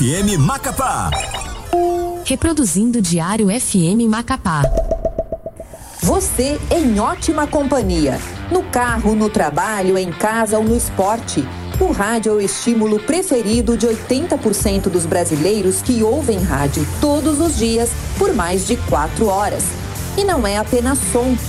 FM Macapá. Reproduzindo o Diário FM Macapá. Você em ótima companhia. No carro, no trabalho, em casa ou no esporte. O rádio é o estímulo preferido de 80% dos brasileiros que ouvem rádio todos os dias por mais de 4 horas. E não é apenas som.